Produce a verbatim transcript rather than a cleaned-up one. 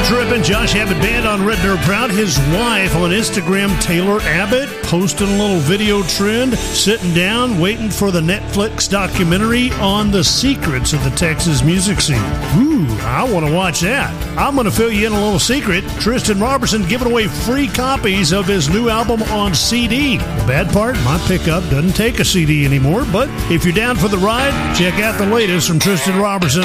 Trippin', Josh Abbott Band on Red Nerve Proud. His wife on Instagram, Taylor Abbott, posting a little video trend, sitting down, waiting for the Netflix documentary on the secrets of the Texas music scene. Ooh, I want to watch that. I'm going to fill you in a little secret. Tristan Robertson giving away free copies of his new album on C D. The bad part, my pickup doesn't take a C D anymore, but if you're down for the ride, check out the latest from Tristan Robertson